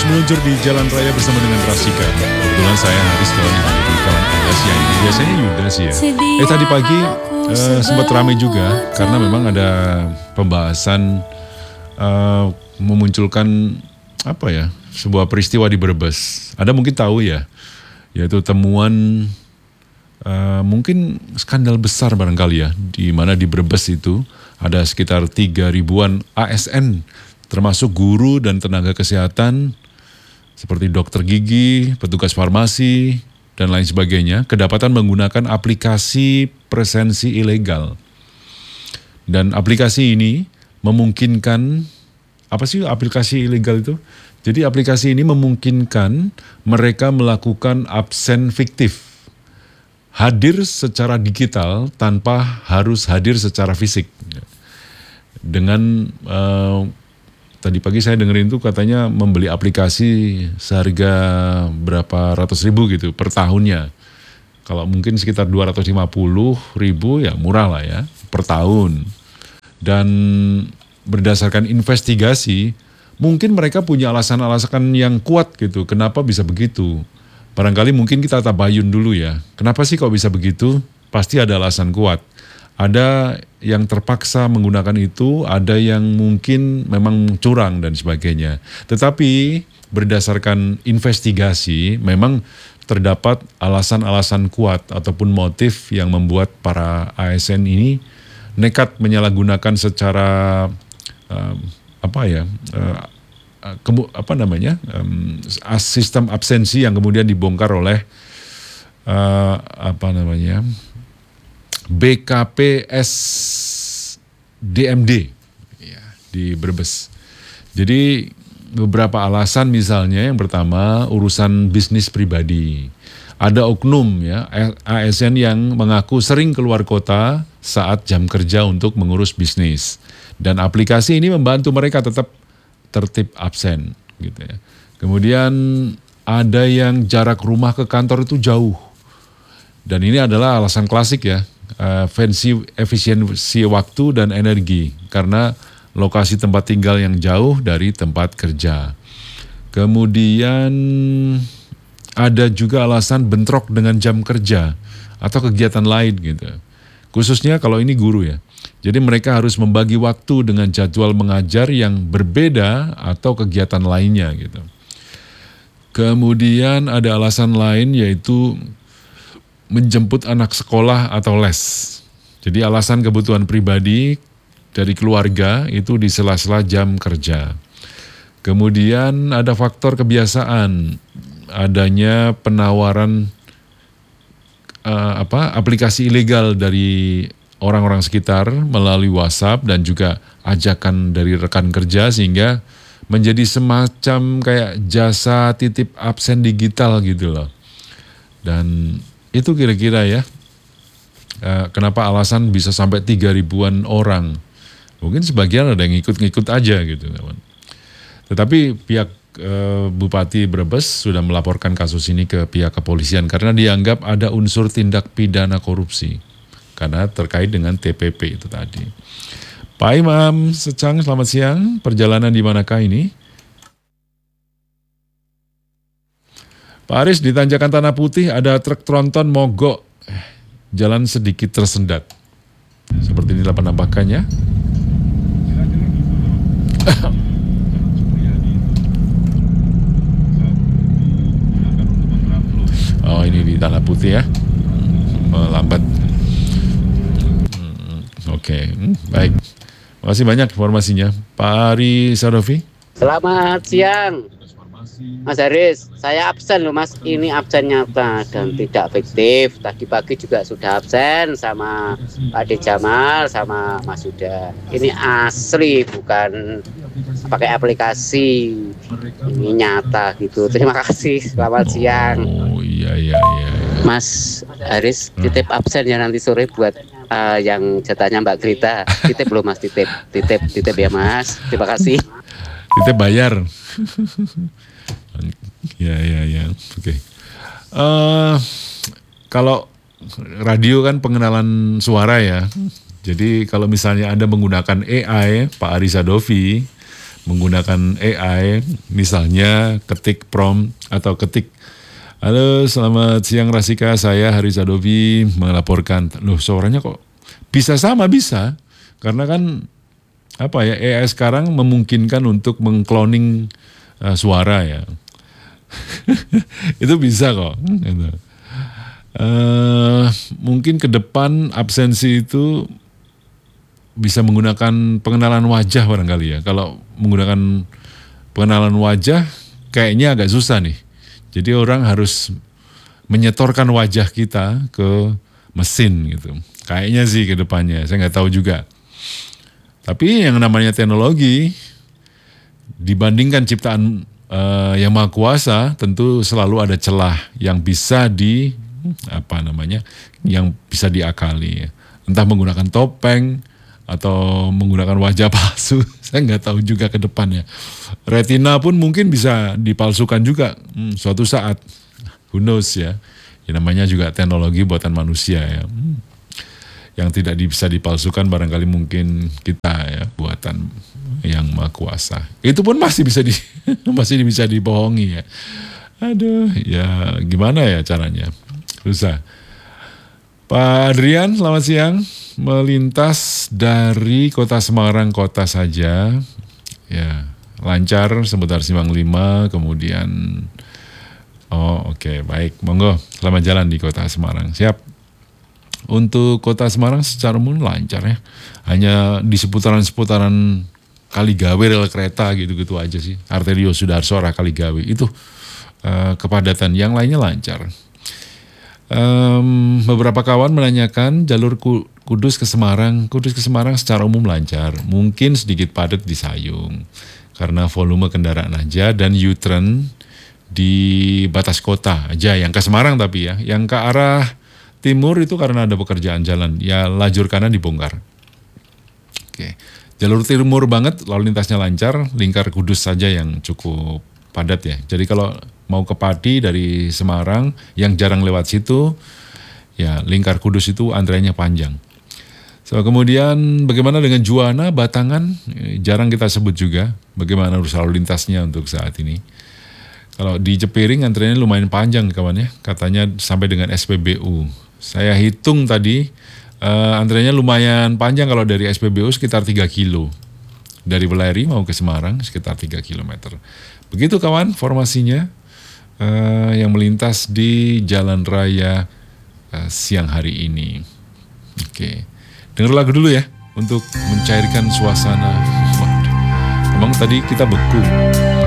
meluncur di jalan raya bersama dengan Rasika. Kebetulan saya Haris kalau di kawan Anda siang ini. Biasanya Yuda sih ya. Tadi pagi sempat ramai juga karena memang ada pembahasan memunculkan sebuah peristiwa di Brebes. Ada mungkin tahu ya, yaitu temuan mungkin skandal besar barangkali ya, di mana di Brebes itu ada sekitar 3.000-an ASN, termasuk guru dan tenaga kesehatan seperti dokter gigi, petugas farmasi, dan lain sebagainya, kedapatan menggunakan aplikasi presensi ilegal. Dan aplikasi ini memungkinkan, apa sih aplikasi ilegal itu? Jadi aplikasi ini memungkinkan mereka melakukan absen fiktif, hadir secara digital tanpa harus hadir secara fisik. Dengan tadi pagi saya dengerin itu katanya membeli aplikasi seharga berapa ratus ribu gitu per tahunnya. Kalau mungkin sekitar 250 ribu ya murah lah ya per tahun. Dan berdasarkan investigasi, mungkin mereka punya alasan-alasan yang kuat gitu. Kenapa bisa begitu? Barangkali mungkin kita tabayun dulu ya. Kenapa sih kok bisa begitu? Pasti ada alasan kuat. Ada yang terpaksa menggunakan itu, ada yang mungkin memang curang dan sebagainya. Tetapi berdasarkan investigasi, memang terdapat alasan-alasan kuat ataupun motif yang membuat para ASN ini nekat menyalahgunakan secara sistem absensi yang kemudian dibongkar oleh BKPS DMD ya, di Brebes. Jadi beberapa alasan, misalnya yang pertama urusan bisnis pribadi. Ada oknum ya ASN yang mengaku sering keluar kota saat jam kerja untuk mengurus bisnis, dan aplikasi ini membantu mereka tetap tertib absen gitu ya. Kemudian ada yang jarak rumah ke kantor itu jauh, dan ini adalah alasan klasik ya, efisiensi waktu dan energi karena lokasi tempat tinggal yang jauh dari tempat kerja. Kemudian ada juga alasan bentrok dengan jam kerja atau kegiatan lain gitu. Khususnya kalau ini guru ya. Jadi mereka harus membagi waktu dengan jadwal mengajar yang berbeda atau kegiatan lainnya gitu. Kemudian ada alasan lain, yaitu menjemput anak sekolah atau les. Jadi alasan kebutuhan pribadi dari keluarga itu di sela-sela jam kerja. Kemudian ada faktor kebiasaan, adanya penawaran aplikasi ilegal dari orang-orang sekitar melalui WhatsApp dan juga ajakan dari rekan kerja, sehingga menjadi semacam kayak jasa titip absen digital gitu loh. Dan itu kira-kira ya, kenapa alasan bisa sampai 3.000-an orang. Mungkin sebagian ada yang ngikut-ngikut aja gitu. Tetapi pihak Bupati Brebes sudah melaporkan kasus ini ke pihak kepolisian karena dianggap ada unsur tindak pidana korupsi. Karena terkait dengan TPP itu tadi. Pak Imam Secang, selamat siang. Perjalanan di manakah ini? Pak Aris, di Tanjakan Tanah Putih ada truk tronton mogok, jalan sedikit tersendat. Seperti inilah penampakannya. Oh, ini di Tanah Putih ya, melambat. Oke, baik. Terima kasih banyak informasinya, Pak Ari Sadovi. Selamat siang, Mas Haris. Saya absen loh Mas, ini absen nyata dan tidak fiktif. Tadi pagi juga sudah absen sama Pak De Jamal sama Mas Yuda. Ini asli, bukan pakai aplikasi. Ini nyata gitu. Terima kasih, selamat siang. Oh iya. Mas Haris, titip absen ya nanti sore buat yang jatahnya Mbak Grita. Titip belum Mas, titip ya Mas. Terima kasih. Titip bayar. Ya. Oke. Kalau radio kan pengenalan suara ya. Jadi kalau misalnya Anda menggunakan AI, Pak Ari Sadovi, menggunakan AI, misalnya ketik prompt atau ketik, halo selamat siang Rasika, saya Haris Adovi melaporkan, loh suaranya kok bisa sama, bisa, karena kan apa ya, AI sekarang memungkinkan untuk mengcloning suara ya. Itu bisa kok. Gitu. Mungkin ke depan absensi itu bisa menggunakan pengenalan wajah barangkali ya. Kalau menggunakan pengenalan wajah kayaknya agak susah nih. Jadi orang harus menyetorkan wajah kita ke mesin gitu. Kayaknya sih ke depannya, saya nggak tahu juga. Tapi yang namanya teknologi dibandingkan ciptaan yang maha kuasa, tentu selalu ada celah yang bisa yang bisa diakali. Entah menggunakan topeng atau menggunakan wajah palsu, saya nggak tahu juga ke depannya. Retina pun mungkin bisa dipalsukan juga suatu saat, who knows ya. Ya namanya juga teknologi buatan manusia ya. Yang tidak bisa dipalsukan barangkali mungkin kita ya, buatan yang maha kuasa. Itu pun masih bisa dibohongi ya. Aduh, ya gimana ya caranya? Susah. Pak Adrian, selamat siang. Melintas dari kota Semarang kota saja, ya lancar seputar Simpang 5, kemudian, oke, baik, monggo, selamat jalan di kota Semarang, siap. Untuk kota Semarang secara umum lancar ya, hanya di seputaran Kaligawe rel kereta gitu-gitu aja sih, Arterio Sudarso arah Kaligawe, itu kepadatan, yang lainnya lancar. Beberapa kawan menanyakan jalur Kudus ke Semarang secara umum lancar, mungkin sedikit padat di Sayung karena volume kendaraan aja dan U-turn di batas kota aja yang ke Semarang, tapi ya yang ke arah timur itu karena ada pekerjaan jalan, ya lajur kanan dibongkar. Oke. Jalur timur banget lalu lintasnya lancar, lingkar Kudus saja yang cukup padat ya. Jadi kalau mau ke Pati dari Semarang yang jarang lewat situ, ya lingkar Kudus itu antriannya panjang. So, kemudian bagaimana dengan Juwana, Batangan, jarang kita sebut juga, bagaimana arus lalu lintasnya untuk saat ini. Kalau di Cepiring antriannya lumayan panjang kawan ya, katanya sampai dengan SPBU. Saya hitung tadi, antriannya lumayan panjang kalau dari SPBU sekitar 3 kilo. Dari Beleri mau ke Semarang sekitar 3 kilometer. Begitu kawan formasinya yang melintas di Jalan Raya siang hari ini. Oke. Dengar lagu dulu ya untuk mencairkan suasana. Emang tadi kita beku.